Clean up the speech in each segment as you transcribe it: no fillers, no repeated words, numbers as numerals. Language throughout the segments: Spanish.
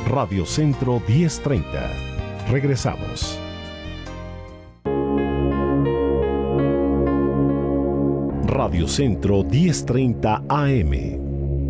Radio Centro 1030. Regresamos. Radio Centro 1030 AM.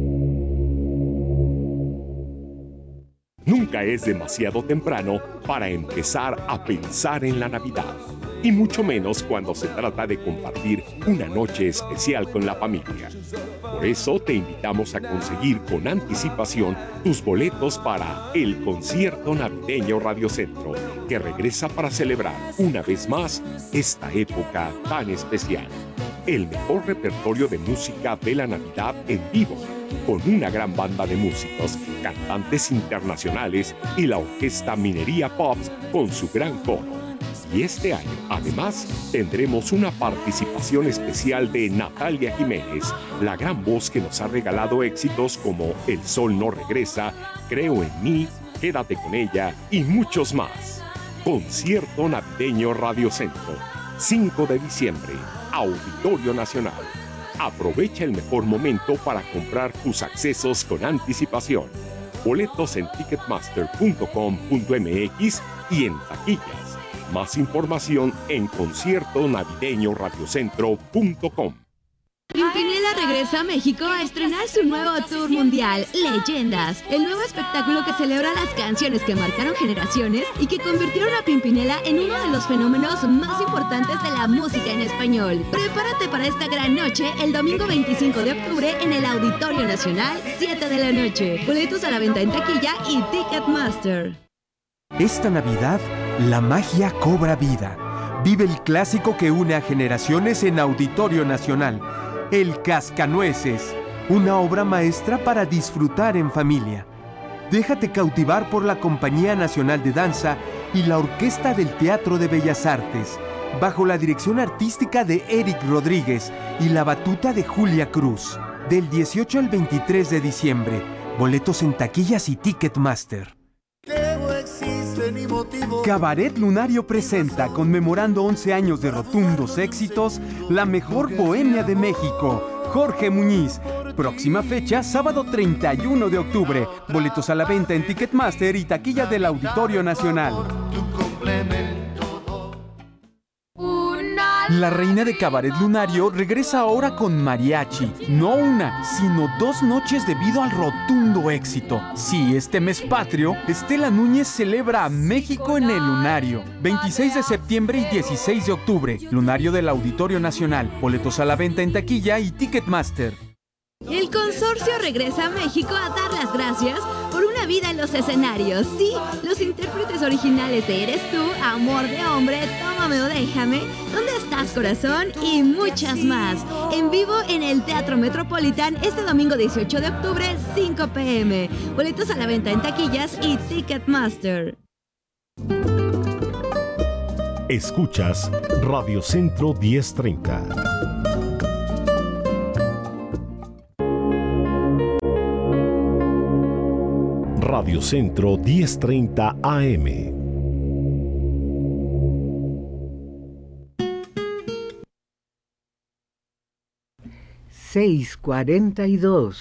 Nunca es demasiado temprano para empezar a pensar en la Navidad, y mucho menos cuando se trata de compartir una noche especial con la familia. Por eso te invitamos a conseguir con anticipación tus boletos para el concierto navideño Radio Centro, que regresa para celebrar una vez más esta época tan especial. El mejor repertorio de música de la Navidad en vivo, con una gran banda de músicos, cantantes internacionales y la orquesta Minería Pops con su gran coro. Y este año, además, tendremos una participación especial de Natalia Jiménez, la gran voz que nos ha regalado éxitos como El Sol No Regresa, Creo en Mí, Quédate con Ella y muchos más. Concierto Navideño Radio Centro, 5 de diciembre, Auditorio Nacional. Aprovecha el mejor momento para comprar tus accesos con anticipación. Boletos en ticketmaster.com.mx y en taquillas. Más información en conciertonavideñoradiocentro.com. Pimpinela regresa a México a estrenar su nuevo tour mundial, Leyendas, el nuevo espectáculo que celebra las canciones que marcaron generaciones y que convirtieron a Pimpinela en uno de los fenómenos más importantes de la música en español. Prepárate para esta gran noche el domingo 25 de octubre en el Auditorio Nacional, 7 de la noche. Boletos a la venta en taquilla y Ticketmaster. Esta Navidad, la magia cobra vida. Vive el clásico que une a generaciones en Auditorio Nacional. El Cascanueces, una obra maestra para disfrutar en familia. Déjate cautivar por la Compañía Nacional de Danza y la Orquesta del Teatro de Bellas Artes, bajo la dirección artística de Eric Rodríguez y la batuta de Julia Cruz. Del 18 al 23 de diciembre, boletos en taquillas y Ticketmaster. Cabaret Lunario presenta, conmemorando 11 años de rotundos éxitos, la mejor bohemia de México, Jorge Muñiz. Próxima fecha, sábado 31 de octubre. Boletos a la venta en Ticketmaster y taquilla del Auditorio Nacional. La reina de Cabaret Lunario regresa ahora con mariachi. No una, sino 2 noches debido al rotundo éxito. Sí, este mes patrio, Estela Núñez celebra a México en el Lunario. 26 de septiembre y 16 de octubre. Lunario del Auditorio Nacional. Boletos a la venta en taquilla y Ticketmaster. El consorcio regresa a México a dar las gracias por una vida en los escenarios. Sí, los intérpretes originales de Eres Tú, Amor de Hombre, Tómame o Déjame, ¿Dónde estás, corazón? Y muchas más. En vivo en el Teatro Metropolitan este domingo 18 de octubre, 5 p.m. Boletos a la venta en taquillas y Ticketmaster. Escuchas Radio Centro 1030. Radio Centro 1030 AM. ...6:42...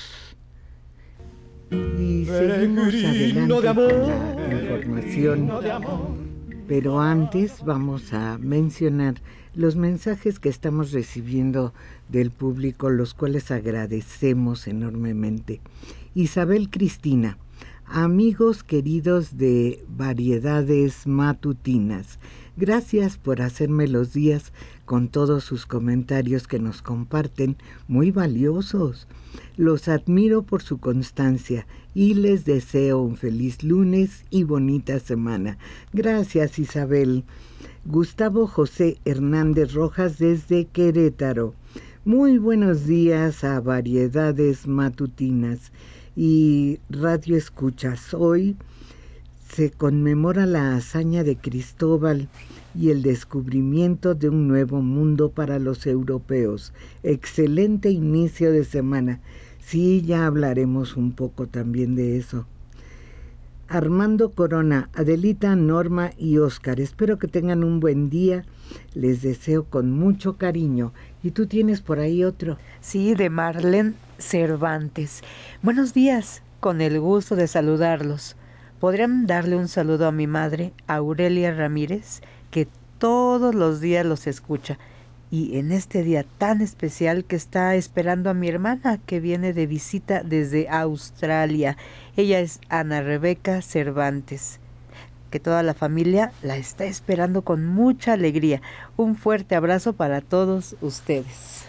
y seguimos adelante con la información, pero antes vamos a mencionar los mensajes que estamos recibiendo del público, los cuales agradecemos enormemente. Isabel Cristina: amigos queridos de Variedades Matutinas, gracias por hacerme los días con todos sus comentarios que nos comparten, muy valiosos. Los admiro por su constancia y les deseo un feliz lunes y bonita semana. Gracias, Isabel. Gustavo José Hernández Rojas desde Querétaro: muy buenos días a Variedades Matutinas y Radio Escuchas. Hoy se conmemora la hazaña de Cristóbal y el descubrimiento de un nuevo mundo para los europeos. Excelente inicio de semana. Sí, ya hablaremos un poco también de eso. Armando Corona: Adelita, Norma y Óscar, espero que tengan un buen día. Les deseo con mucho cariño. ¿Y tú tienes por ahí otro? Sí, de Marlene Cervantes. Buenos días, con el gusto de saludarlos. ¿Podrían darle un saludo a mi madre, Aurelia Ramírez, que todos los días los escucha? Y en este día tan especial que está esperando a mi hermana, que viene de visita desde Australia. Ella es Ana Rebeca Cervantes. Que toda la familia la está esperando con mucha alegría. Un fuerte abrazo para todos ustedes.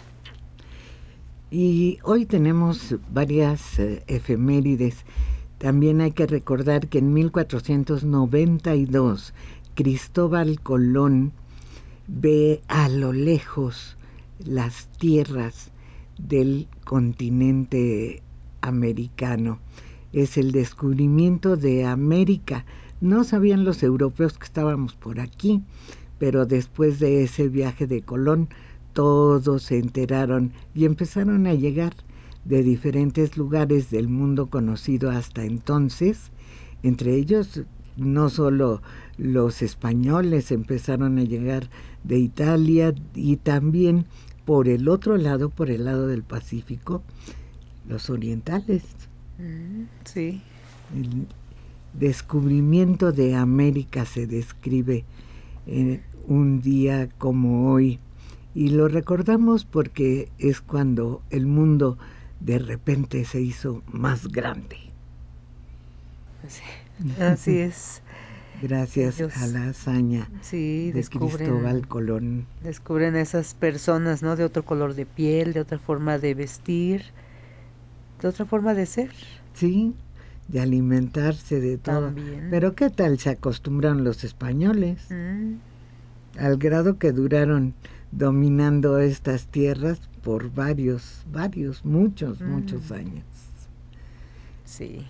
Y hoy tenemos varias efemérides. También hay que recordar que en 1492 Cristóbal Colón ve a lo lejos las tierras del continente americano. Es el descubrimiento de América. No sabían los europeos que estábamos por aquí, pero después de ese viaje de Colón, todos se enteraron y empezaron a llegar de diferentes lugares del mundo conocido hasta entonces. Entre ellos, no solo los españoles empezaron a llegar de Italia, y también por el otro lado, por el lado del Pacífico, los orientales. Sí. El descubrimiento de América se describe un día como hoy, y lo recordamos porque es cuando el mundo de repente se hizo más grande. Sí, así es. Gracias a la hazaña de Cristóbal Colón. Descubren esas personas, ¿no? De otro color de piel, de otra forma de vestir, de otra forma de ser. Sí, de alimentarse, de todo. También. Pero ¿qué tal se acostumbraron los españoles? Al grado que duraron dominando estas tierras por muchos años. Sí.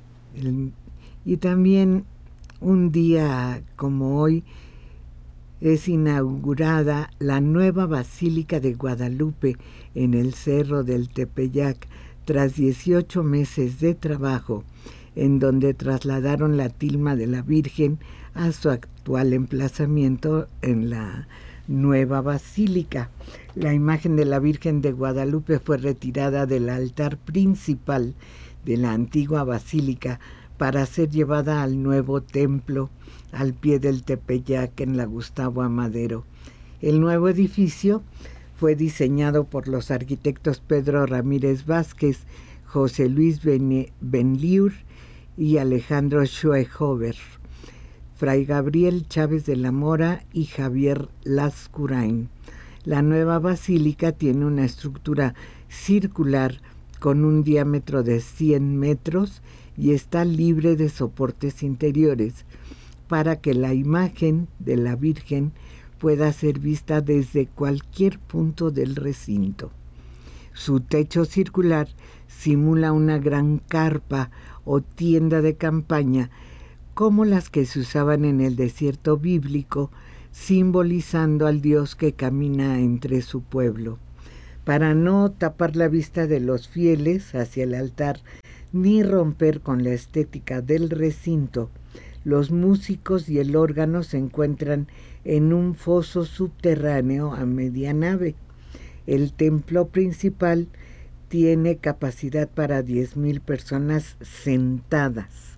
Y también un día como hoy es inaugurada la nueva Basílica de Guadalupe en el Cerro del Tepeyac, tras 18 meses de trabajo, en donde trasladaron la tilma de la Virgen a su actual emplazamiento en la nueva basílica. La imagen de la Virgen de Guadalupe fue retirada del altar principal de la antigua basílica para ser llevada al nuevo templo al pie del Tepeyac en la Gustavo Amadero. El nuevo edificio fue diseñado por los arquitectos Pedro Ramírez Vázquez, José Luis Benliur y Alejandro Schoehofer, Fray Gabriel Chávez de la Mora y Javier Lascurain. La nueva basílica tiene una estructura circular con un diámetro de 100 metros y está libre de soportes interiores para que la imagen de la Virgen pueda ser vista desde cualquier punto del recinto. Su techo circular simula una gran carpa o tienda de campaña, como las que se usaban en el desierto bíblico, simbolizando al Dios que camina entre su pueblo. Para no tapar la vista de los fieles hacia el altar, ni romper con la estética del recinto, los músicos y el órgano se encuentran en un foso subterráneo a media nave. El templo principal tiene capacidad para 10,000 personas sentadas.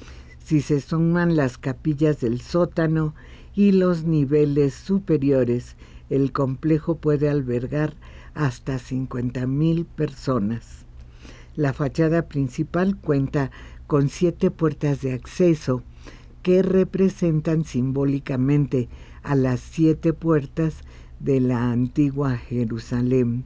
Si se suman las capillas del sótano y los niveles superiores, el complejo puede albergar hasta 50,000 personas. La fachada principal cuenta con 7 puertas de acceso que representan simbólicamente a las 7 puertas de la antigua Jerusalén.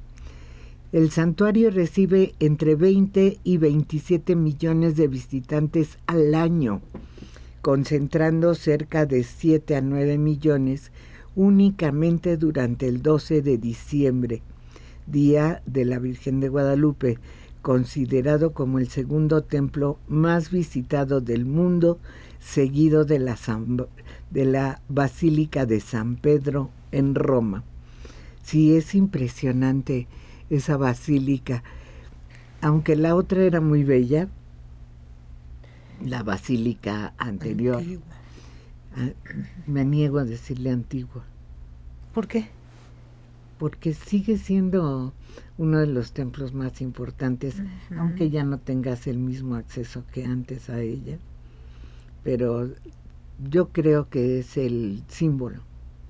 El santuario recibe entre 20 y 27 millones de visitantes al año, concentrando cerca de 7 a 9 millones únicamente durante el 12 de diciembre, Día de la Virgen de Guadalupe, considerado como el segundo templo más visitado del mundo, seguido de la Basílica de San Pedro en Roma. Sí, es impresionante esa basílica, aunque la otra era muy bella, la basílica anterior. Me niego a decirle antigua. ¿Por qué? Porque sigue siendo uno de los templos más importantes, aunque ya no tengas el mismo acceso que antes a ella. pero yo creo que es el símbolo.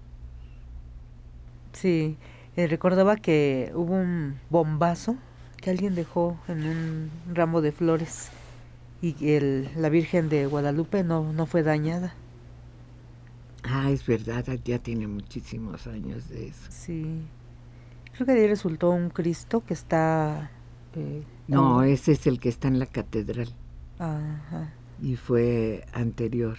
Sí, recordaba que hubo un bombazo que alguien dejó en un ramo de flores y la Virgen de Guadalupe no fue dañada. Ah, es verdad, ya tiene muchísimos años de eso. Sí, creo que de ahí resultó un Cristo que está... no, ese es el que está en la catedral. Ajá. Y fue anterior.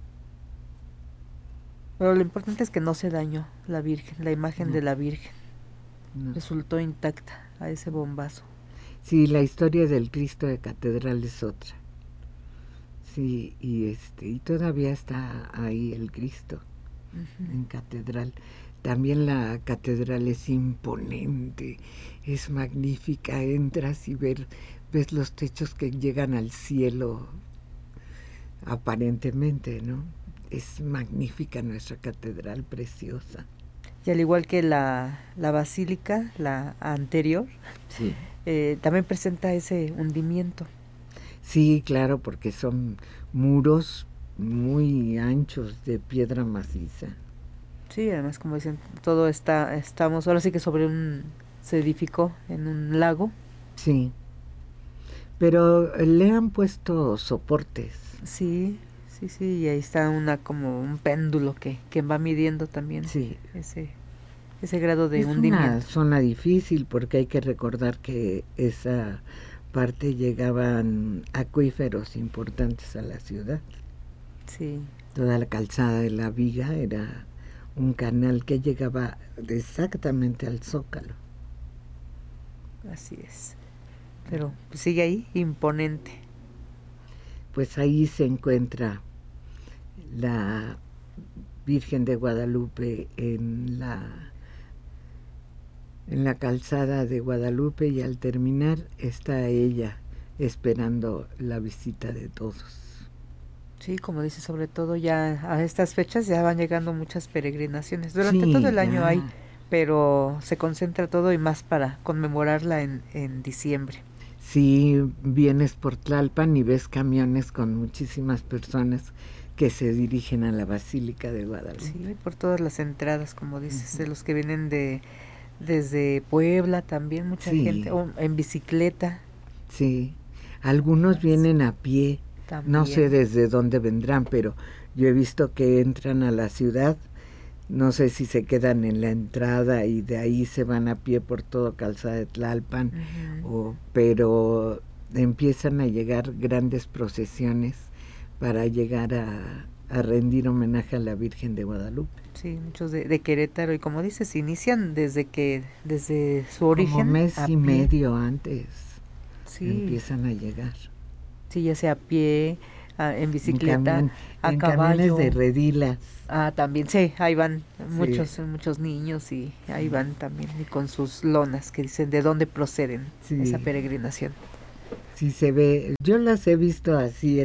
Pero lo importante es que no se dañó la Virgen, la imagen de la Virgen. No. Resultó intacta a ese bombazo. Sí, la historia del Cristo de catedral es otra. Sí, y todavía está ahí el Cristo en catedral. También la catedral es imponente, es magnífica. Entras y ves los techos que llegan al cielo, aparentemente, ¿no? Es magnífica nuestra catedral, preciosa. Y al igual que la basílica, la anterior, sí. También presenta ese hundimiento. Sí, claro, porque son muros muy anchos de piedra maciza. Sí, además, como dicen, todo estamos, ahora sí que se edificó en un lago. Sí, pero le han puesto soportes. Sí, y ahí está como un péndulo que va midiendo también ese grado de hundimiento. Es una zona difícil porque hay que recordar que esa parte llegaban acuíferos importantes a la ciudad. Sí. Toda la calzada de la Viga era un canal que llegaba exactamente al Zócalo. Así es. Pero sigue ahí, imponente. Pues ahí se encuentra la Virgen de Guadalupe en la calzada de Guadalupe, y al terminar está ella esperando la visita de todos. Sí, como dice, sobre todo ya a estas fechas ya van llegando muchas peregrinaciones. Durante todo el año hay, pero se concentra todo y más para conmemorarla en diciembre. Sí, vienes por Tlalpan y ves camiones con muchísimas personas que se dirigen a la Basílica de Guadalupe. Sí, por todas las entradas, como dices, de los que vienen desde Puebla también, mucha gente, o en bicicleta. Sí, algunos vienen a pie, también. No sé desde dónde vendrán, pero yo he visto que entran a la ciudad, no sé si se quedan en la entrada y de ahí se van a pie por todo Calzada de Tlalpan, pero empiezan a llegar grandes procesiones para llegar a rendir homenaje a la Virgen de Guadalupe. Sí, muchos de Querétaro, y como dices, inician desde su origen. Como mes y medio antes empiezan a llegar. Sí, ya sea a pie, en bicicleta, a caballo. De redilas. Ah, también, sí, ahí van muchos niños y ahí van también, y con sus lonas que dicen de dónde proceden esa peregrinación. Sí, se ve, yo las he visto así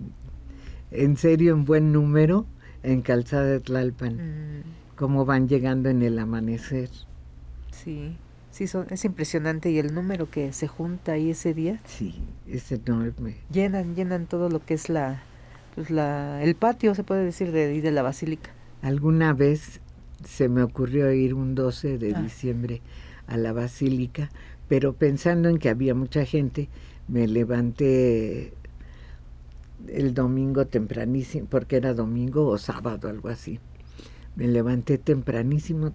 en serio, en buen número, en Calzada de Tlalpan, cómo van llegando en el amanecer. Sí, es impresionante, y el número que se junta ahí ese día. Sí, es enorme. Llenan todo lo que es el patio, se puede decir, de la basílica. Alguna vez se me ocurrió ir un 12 de diciembre a la basílica, pero pensando en que había mucha gente, me levanté el domingo tempranísimo, porque era domingo o sábado, algo así. Me levanté tempranísimo,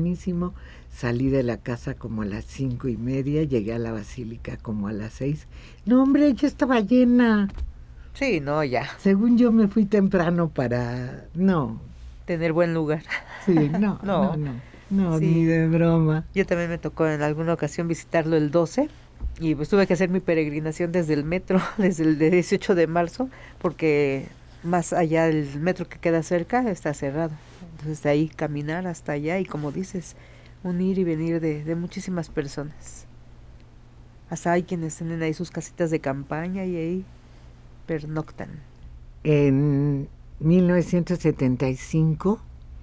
salí de la casa como a las 5:30, llegué a la basílica como a las 6. No, hombre, ya estaba llena. Sí, no, ya. Según yo me fui temprano para... No. Tener buen lugar. Sí, no, sí. Ni de broma. Yo también me tocó en alguna ocasión visitarlo el 12, y pues tuve que hacer mi peregrinación desde el metro, desde el 18 de marzo, porque más allá del metro que queda cerca está cerrado. Entonces de ahí caminar hasta allá y, como dices, un ir y venir de muchísimas personas. Hasta hay quienes tienen ahí sus casitas de campaña y ahí pernoctan. En 1975,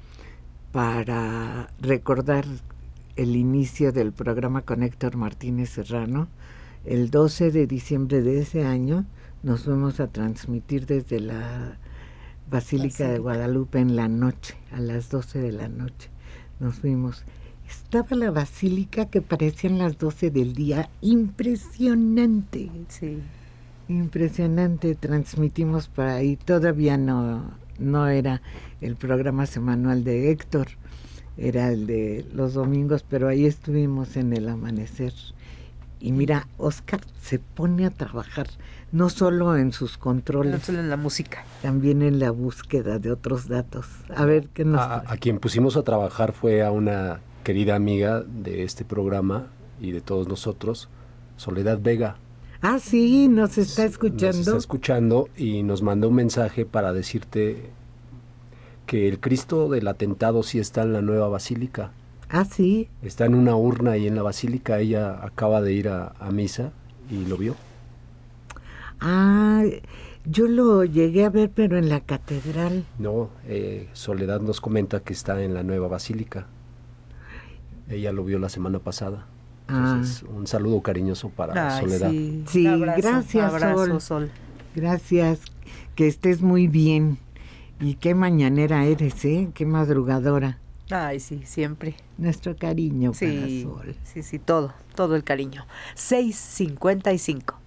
para recordar el inicio del programa con Héctor Martínez Serrano, el 12 de diciembre de ese año nos fuimos a transmitir desde la Basílica de Guadalupe en la noche, a las 12 de la noche. Nos fuimos. Estaba la basílica que parecían las 12 del día. Impresionante. Sí. Impresionante. Transmitimos por ahí. Todavía no era el programa semanal de Héctor. Era el de los domingos, pero ahí estuvimos en el amanecer. Y mira, Oscar se pone a trabajar, no solo en sus controles, no solo en la música, también en la búsqueda de otros datos. A ver, ¿qué nos trae? A quien pusimos a trabajar fue a una querida amiga de este programa y de todos nosotros, Soledad Vega. Ah, sí, nos está escuchando. Nos está escuchando y nos mandó un mensaje para decirte que el Cristo del atentado sí está en la nueva basílica. Ah, sí. Está en una urna ahí en la basílica. Ella acaba de ir a misa y lo vio. Ah, yo lo llegué a ver, pero en la catedral. No, Soledad nos comenta que está en la nueva basílica. Ella lo vio la semana pasada. Entonces, un saludo cariñoso para Soledad. Sí, abrazo, gracias, Sol. Gracias, que estés muy bien. Y qué mañanera eres, ¿eh? Qué madrugadora. Ay, sí, siempre. Nuestro cariño para Sol. Sí, todo el cariño. 6:55.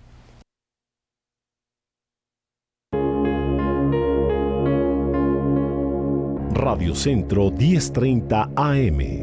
Radio Centro 1030 AM.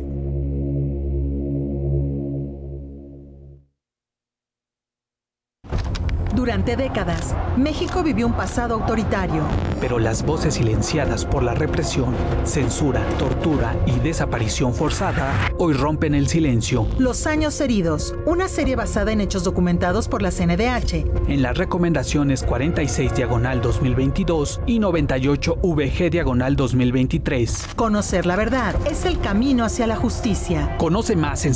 Durante décadas, México vivió un pasado autoritario. Pero las voces silenciadas por la represión, censura, tortura y desaparición forzada hoy rompen el silencio. Los años heridos, una serie basada en hechos documentados por la CNDH. En las recomendaciones 46/2022 y 98/VG/2023. Conocer la verdad es el camino hacia la justicia. Conoce más en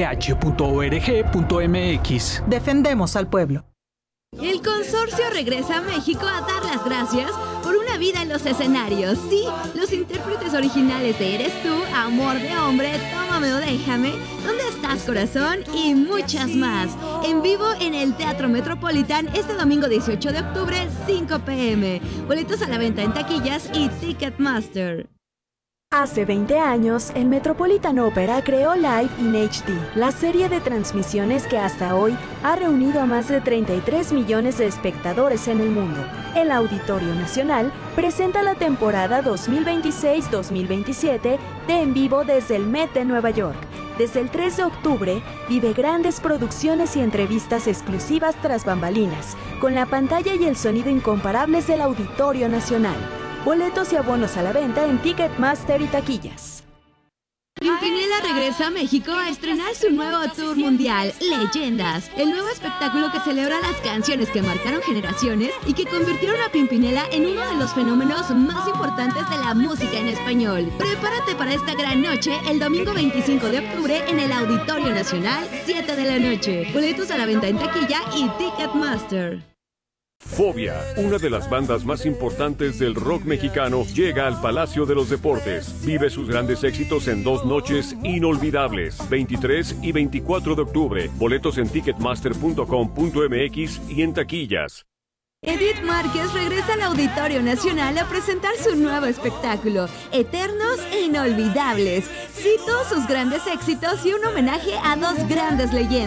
cndh.org.mx. Defendemos al pueblo. El consorcio regresa a México a dar las gracias por una vida en los escenarios. Sí, los intérpretes originales de Eres tú, Amor de hombre, Tómame o déjame, ¿Dónde estás corazón? Y muchas más. En vivo en el Teatro Metropolitan este domingo 18 de octubre, 5 p.m. Boletos a la venta en taquillas y Ticketmaster. Hace 20 años, el Metropolitan Opera creó Live in HD, la serie de transmisiones que hasta hoy ha reunido a más de 33 millones de espectadores en el mundo. El Auditorio Nacional presenta la temporada 2026-2027 de En Vivo desde el Met de Nueva York. Desde el 3 de octubre, vive grandes producciones y entrevistas exclusivas tras bambalinas, con la pantalla y el sonido incomparables del Auditorio Nacional. Boletos y abonos a la venta en Ticketmaster y taquillas. Pimpinela regresa a México a estrenar su nuevo tour mundial, Leyendas, el nuevo espectáculo que celebra las canciones que marcaron generaciones y que convirtieron a Pimpinela en uno de los fenómenos más importantes de la música en español. Prepárate para esta gran noche el domingo 25 de octubre en el Auditorio Nacional, 7 de la noche. Boletos a la venta en taquilla y Ticketmaster. Fobia, una de las bandas más importantes del rock mexicano, llega al Palacio de los Deportes. Vive sus grandes éxitos en 2 noches inolvidables, 23 y 24 de octubre. Boletos en ticketmaster.com.mx y en taquillas. Edith Márquez regresa al Auditorio Nacional a presentar su nuevo espectáculo, Eternos e Inolvidables. Cito sus grandes éxitos y un homenaje a 2 grandes leyendas.